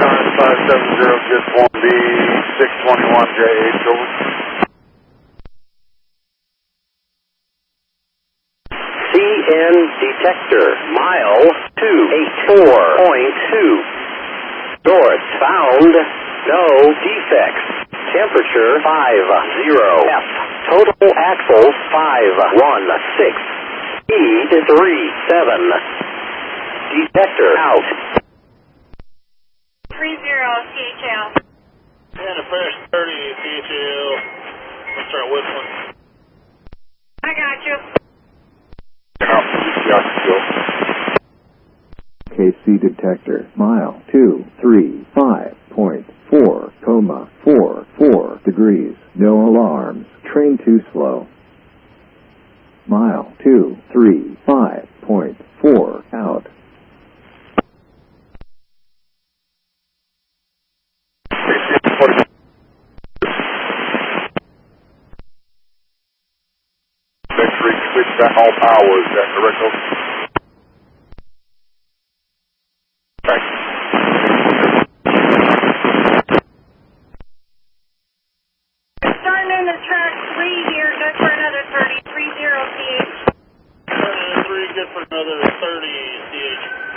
570, just 1B, 621J8, over. CN detector, mile 284.2. North found, no defects. Temperature 50 F. Total axles 516. Speed 37. Detector out. 30 CHL. And a fresh 30 CHL. Let's start whistling. I got you. KC detector, mile 235.4, 44 degrees, no alarms, train too slow. Mile 235.4, out. Next week, switch back all power, is that correct? Thank you. Starting in the track 3 here, good for another 30, 30 CH. Turn in 3, good for another 30 CH.